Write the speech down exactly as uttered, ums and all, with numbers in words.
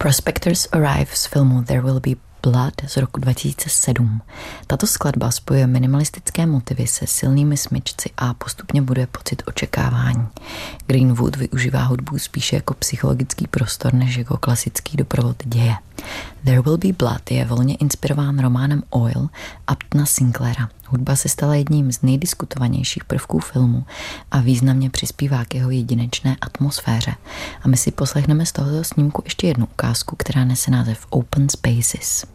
Prospectors Arrive z filmu There Will Be Blood z roku dva tisíce sedm. Tato skladba spojuje minimalistické motivy se silnými smyčci a postupně buduje pocit očekávání. Greenwood využívá hudbu spíše jako psychologický prostor než jako klasický doprovod děje. There Will Be Blood je volně inspirován románem Oil Uptona Sinclaira. Hudba se stala jedním z nejdiskutovanějších prvků filmu a významně přispívá k jeho jedinečné atmosféře. A my si poslechneme z tohoto snímku ještě jednu ukázku, která nese název Open Spaces.